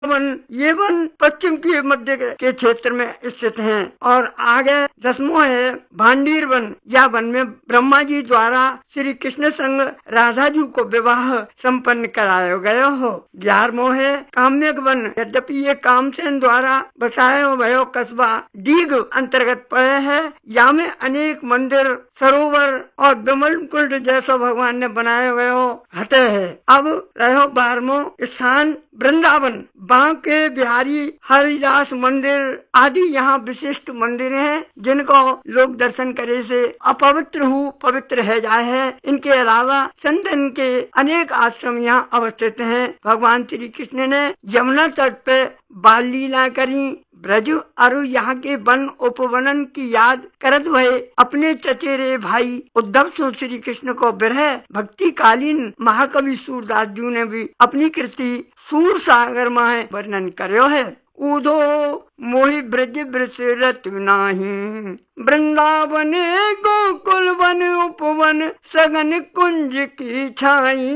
One ये one पश्चिम के मध्य के क्षेत्र में स्थित हैं। और आगे 10वां है भांडीर वन। यह वन में ब्रह्मा जी द्वारा श्री कृष्ण संग राधा जी को विवाह संपन्न कराया गया हो। 11वां है काम्यक वन। यद्यपि ये कामसेन द्वारा बसाया भयो कस्बा डीग अंतर्गत पड़े है। यहाँ में अनेक मंदिर, सरोवर और विमल कुंड जैसा भगवान ने बनाया गया हते है। अब रहो 12वां स्थान वृंदावन। बांके बिहारी हरिदास मंदिर आदि यहाँ विशिष्ट मंदिर हैं, जिनको लोग दर्शन करे से अपवित्र पवित्र है जाए है। इनके अलावा संतन के अनेक आश्रम यहाँ अवस्थित हैं। भगवान श्री कृष्ण ने यमुना तट पे बाल लीला करी। ब्रज और यहाँ के वन उपवनन की याद करत हुए अपने चचेरे भाई उद्धव से श्री कृष्ण को विरह भक्ति कालीन महाकवि सूरदास जी ने भी अपनी कृति सूर सागर में वर्णन कर्यो है। उदो मोहि ब्रज ब्रसरत नाही, वृंदावने गोकुल वन उपवन सघन कुंज की छाई।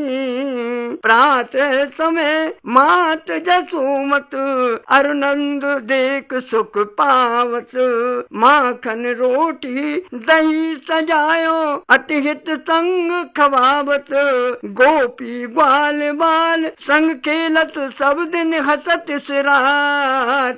प्रातः समय मात जसोमत अरुनंद देख सुख पावत। माखन रोटी दही सजायो अतिहित संग खवावत। गोपी ग्वाल बाल संग खेलत सब दिन हसत सिरात।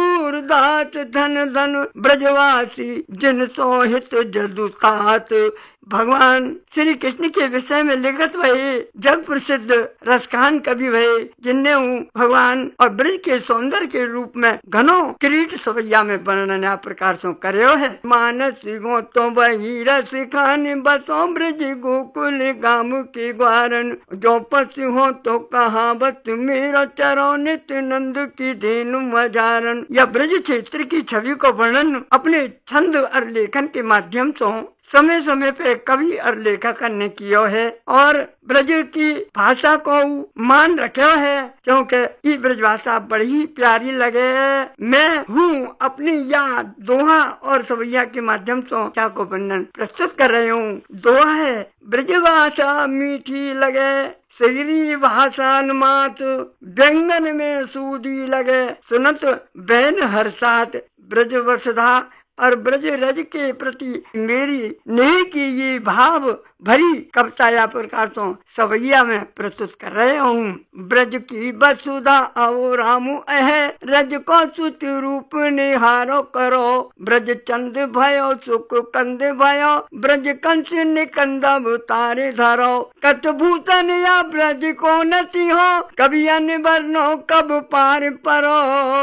सूरदास धन धन ब्रजवासी जिन सोहित जदुतात। भगवान श्री कृष्ण के विषय में लिखत भये जग प्रसिद्ध रसखान कवि भये, जिनने भगवान और ब्रज के सौंदर्य के रूप में घनो किरीट सवैया में वर्णन या प्रकार से कर्यो है। मानस गो तो वही रस खान बसो ब्रज गोकुल गाम के ग्वारन। जो पशु हो तो कहावत मेरा चरो नित्य नंद की धेनु मजारन। यह ब्रज क्षेत्र की छवि को वर्णन अपने छंद और लेखन के माध्यम से समय समय पे कवि और लेखक ने किया है और ब्रज की भाषा को मान रखा है, क्योंकि ये ब्रज भाषा बड़ी प्यारी लगे। मैं हूँ अपनी याद दोहा और सवैया के माध्यम से क्या को वर्णन प्रस्तुत कर रही हूँ। दोहा है ब्रज भाषा मीठी लगे, सगरी भाषा मात व्यंगन में सूदी लगे। सुनत बहन हर्षात ब्रज वसुधा। और ब्रज रज के प्रति मेरी नेह की ये भाव भरी कविता या प्रकार तो सवैया में प्रस्तुत कर रहे हूँ। ब्रज की वसुधा आओ रामु अह, रज को सुत रूप निहारो करो। ब्रज चंद भयो सुख कंद भयो, ब्रज कंस निकंदब तारे धरो। कटभूषण या ब्रज को नति हो, कभी अन्य वर्णो कब पार परो।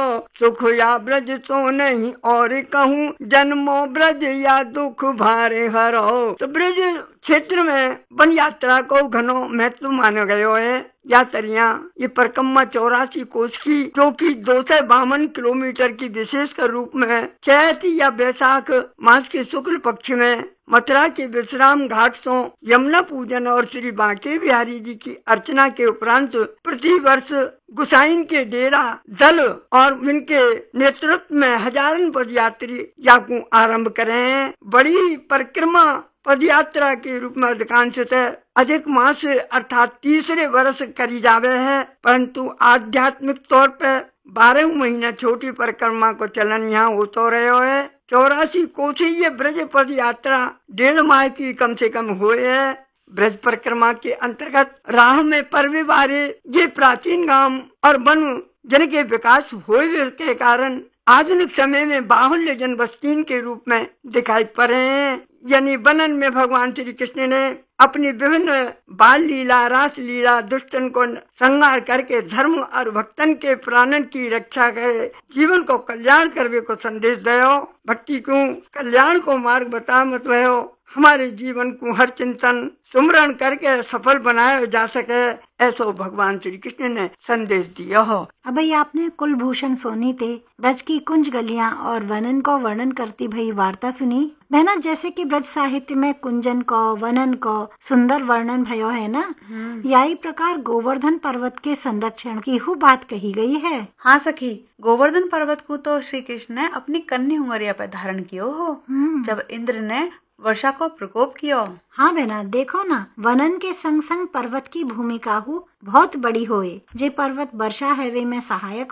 सुख या ब्रज सो नहीं और कहूँ, जन्मो ब्रज या दुख भारे हरो। तो ब्रज क्षेत्र में वन यात्रा को घनो महत्व माना गयो है। यात्रियां ये परिक्रमा 84 कोस की, जो कि 252 किलोमीटर की विशेष के रूप में चैत या बैसाख मास के शुक्ल पक्ष में मथुरा के विश्राम घाट से यमुना पूजन और श्री बांके बिहारी जी की अर्चना के उपरांत प्रति वर्ष गुसाइन के डेरा दल और उनके नेतृत्व में हजारों पदयात्री याकू आरंभ करें। बड़ी परिक्रमा पदयात्रा के रूप में अधिकांशतः अधिक मास अर्थात तीसरे वर्ष करी जावे है, परंतु आध्यात्मिक तौर पर 12 महीना छोटी परिक्रमा को चलन यहाँ होतो रहो है। 84 कोसी ये ब्रज पद यात्रा 1.5 माह की कम से कम हुए है। ब्रज परिक्रमा के अंतर्गत राह में पर्वे बारे ये प्राचीन गांव और वन जन के विकास हुए के कारण आधुनिक समय में बाहुल्य जन बस्तीन के रूप में दिखाई पड़े हैं। यानी बनन में भगवान श्री कृष्ण ने अपनी विभिन्न बाल लीला, रास लीला, दुष्टन को संहार करके धर्म और भक्तन के प्राणन की रक्षा करे, जीवन को कल्याण करने को संदेश दयो। भक्ति को कल्याण को मार्ग बता मत भयो। हमारे जीवन को हर चिंतन सुमरण करके सफल बनाया जा सके, ऐसा भगवान श्री कृष्ण ने संदेश दिया हो। अब आपने कुलभूषण सोनी ते ब्रज की कुंज गलियां और वनन को वर्णन करती भई वार्ता सुनी बहना। जैसे कि ब्रज साहित्य में कुंजन को वनन को सुंदर वर्णन भयो है ना, यही प्रकार गोवर्धन पर्वत के संरक्षण की हु बात कही गई है। हाँ सखी, गोवर्धन पर्वत को तो श्री कृष्ण ने अपनी कन्या हुंगरिया पर धारण कियो हो। जब इंद्र ने वर्षा को प्रकोप कियो। हाँ बहना, देखो ना, वनन के संग संग पर्वत की भूमिका बहुत बड़ी होए। जे पर्वत वर्षा हेवे में सहायक